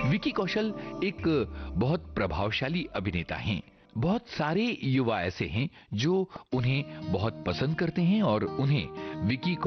विकी कौशल एक बहुत प्रभावशाली अभिनेता हैं। बहुत सारे युवा ऐसे हैं जो उन्हें बहुत पसंद करते हैं और उन्हें विकी